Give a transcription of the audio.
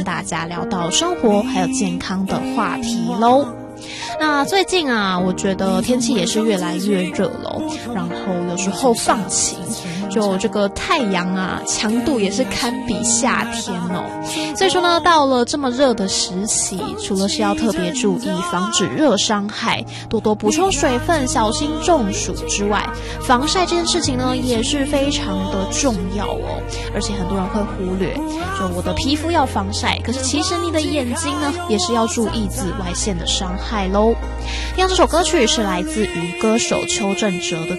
跟大家聊到生活还有健康的话题咯。那最近啊，我觉得天气也是越来越热了，然后有时候放晴，就这个太阳啊，强度也是堪比夏天哦。所以说呢，到了这么热的时期，除了是要特别注意防止热伤害，多多补充水分，小心中暑之外，防晒这件事情呢也是非常的重要哦。而且很多人会忽略，就我的皮肤要防晒，可是其实你的眼睛呢也是要注意紫外线的伤害咯。这样这首歌曲是来自于歌手邱正哲的